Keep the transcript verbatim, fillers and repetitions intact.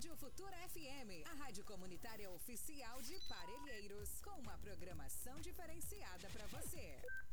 Rádio Futura F M, a rádio comunitária oficial de Parelheiros, com uma programação diferenciada para você.